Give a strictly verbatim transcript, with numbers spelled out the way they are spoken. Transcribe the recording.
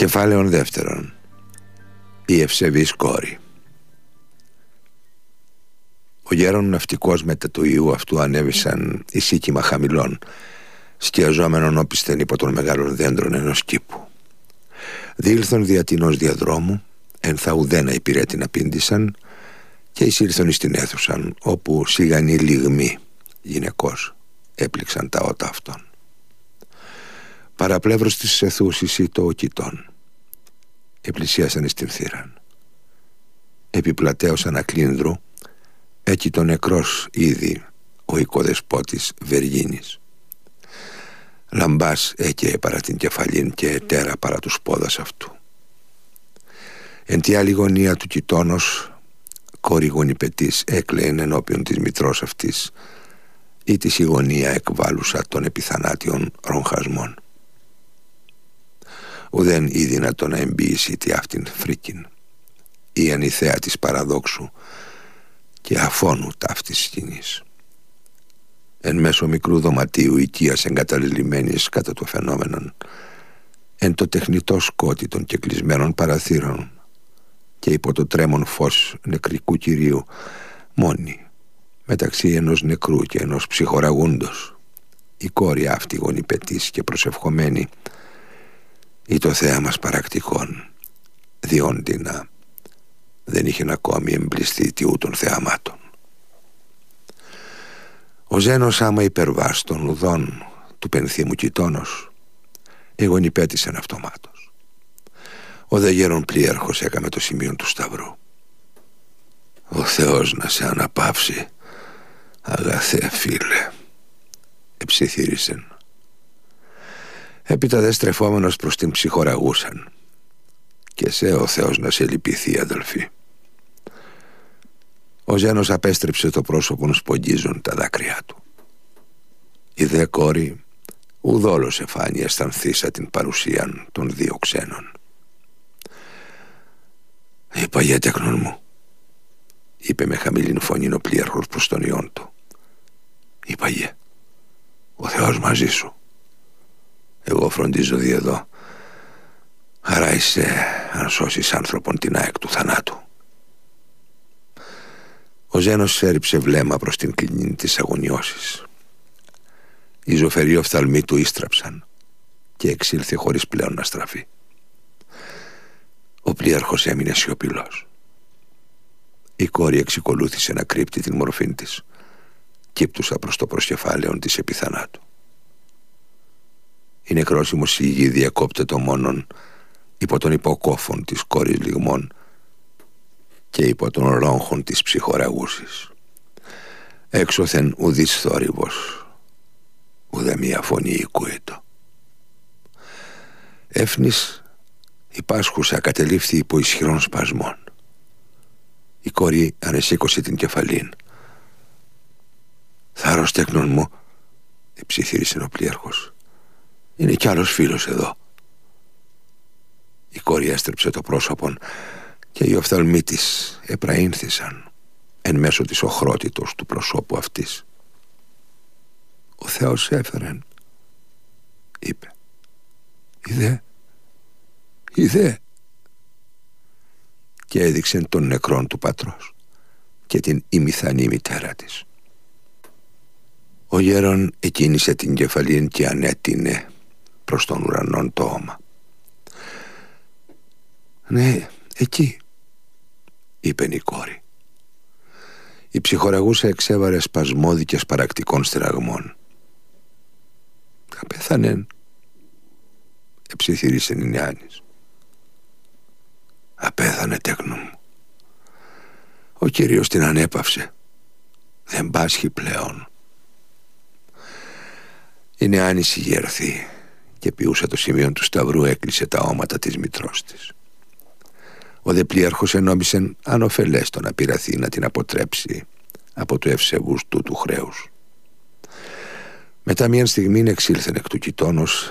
Κεφάλαιον δεύτερον. Η ευσεβής κόρη. Ο γέρον ναυτικός μετά του ιού αυτού ανέβησαν ησύκημα χαμηλών, σκιαζόμενον όπισθεν υπό των μεγάλων δέντρων ενός κήπου. Διήλθον διατινός διαδρόμου, εν θα ουδένα υπηρέτην απήντησαν, και εισήλθον εις την αίθουσαν, όπου σιγανοί λιγμοί γυναικός έπληξαν τα ότα αυτών. Παραπλεύρος της αιθούς εισήτω ο κοιτών. Επλησίασαν εις την θύραν. Επιπλατέως ανακλίνδρου, έκειτο νεκρός ήδη ο οικοδεσπότης Βεργίνης. Λαμπάς έκαιε παρά την κεφαλήν και ετέρα παρά τους πόδας αυτού. Εν τη άλλη γωνία του κοιτώνος, κόρη γονιπετής έκλαιεν ενώπιον της μητρός αυτής, ή της η γωνία εκβάλλουσα των επιθανάτιων ρογχασμών. Ουδέν ή δυνατό να εμπίησει τη αυτήν φρίκην, ή ανηθέα της παραδόξου και αφώνου ταύτης σκηνής. Εν μέσω μικρού δωματίου οικίας εγκαταλειμμένης κατά το φαινόμενον, εν το τεχνητό σκότι των κεκλεισμένων παραθύρων και υπό το τρέμον φως νεκρικού κυρίου, μόνη μεταξύ ενός νεκρού και ενός ψυχοραγούντος, η κόρη αυτή γονιπετής και προσευχομένη, ή το θέαμας παρακτικών, διόντινα δεν είχεν ακόμη εμπληστεί τι ούτων θεαμάτων. Ο ζένος άμα υπερβάς των ουδών του πενθύμου κοιτώνος, εγωνιπέτησεν αυτομάτως. Ο δε γέρον πλοίαρχος έκαμε το σημείο του σταυρού. Ο Θεός να σε αναπαύσει, αγαθέ φίλε, εψιθύρισεν. Έπειτα δε στρεφόμενος προς την ψυχοραγούσαν. Και σε ο Θεός να σε λυπηθεί, αδελφοί. Ο ζένος απέστρεψε το πρόσωπον σπογγίζουν τα δάκρυά του. Η δε κόρη ουδόλως εφάνει αισθανθήσα την παρουσίαν των δύο ξένων. «Είπα για τέκνον μου», είπε με χαμηλήν φωνήν ο πλοίαρχος προς τον ιόν του. «Είπα γε, ο Θεός μαζί σου. Εγώ φροντίζω δι' εδώ. Άρα είσαι αν σώσεις άνθρωπον την ΑΕΚ του θανάτου». Ο ζένος έριψε βλέμμα προς την κλινή της αγωνιώσης. Οι ζωφεροί οφθαλμοί του ίστραψαν και εξήλθε χωρίς πλέον να στραφεί. Ο πλοίαρχος έμεινε σιωπηλός. Η κόρη εξικολούθησε να κρύπτει την μορφήν της, κύπτουσα προς το προσκεφάλαιον της επιθανάτου. Η νεκρόσιμος σιγή διακόπτε το μόνον υπό τον υποκόφων της κόρης λιγμών και υπό τον ρόγχων της ψυχοραγούσης. Έξωθεν ουδής θόρυβος, ουδε μία φωνή οικούετο. Έφνης η πάσχουσα κατελήφθη υπό ισχυρών σπασμών. Η κόρη ανεσήκωσε την κεφαλήν. «Θάρρος τέκνον μου», εψιθύρισε ο πλοίαρχος. «Είναι κι άλλος φίλος εδώ». Η κόρη έστρεψε το πρόσωπον και οι οφθαλμοί της επραήνθησαν εν μέσω της οχρότητος του προσώπου αυτής. «Ο Θεός έφερεν», είπε. «Είδε, είδε», και έδειξεν τον νεκρόν του πατρός και την ημιθανή μητέρα της. Ο γέρον εκίνησε την κεφαλήν και ανέτεινε προς τον ουρανόν το όμα. «Ναι, εκεί», είπε η κόρη. Η ψυχοραγούσα εξέβαρε σπασμώδικες παρακτικών στραγμών. «Απέθανεν», εψιθύρισε η νεάνης. «Απέθανε τέκνο μου. Ο Κύριος την ανέπαυσε. Δεν πάσχει πλέον». Η νεάνης ηγέρθη και ποιούσα το σημείο του σταυρού έκλεισε τα όματα της μητρός της. Ο δε πλοίαρχος ενόμισεν ανοφελές το να πειραθεί να την αποτρέψει από το ευσεβούς του του χρέους. Μετά μίαν στιγμήν εξήλθεν εκ του κοιτώνος